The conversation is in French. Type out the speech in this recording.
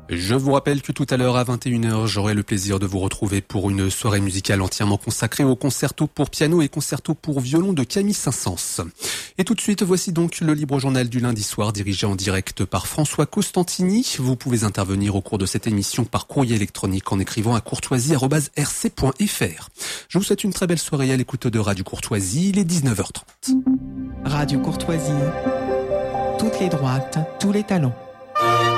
Je vous rappelle que tout à l'heure à 21h, j'aurai le plaisir de vous retrouver pour une soirée musicale entièrement consacrée au concerto pour piano et concerto pour violon de Camille Saint-Saëns. Et tout de suite, voici donc le Libre Journal du lundi soir, dirigé en direct par François Costantini. Vous pouvez intervenir au cours de cette émission par courrier électronique en écrivant à courtoisie@rc.fr. Je vous souhaite une très belle soirée à l'écoute de Radio Courtoisie, il est 19h30. Radio Courtoisie, toutes les droites, tous les talents.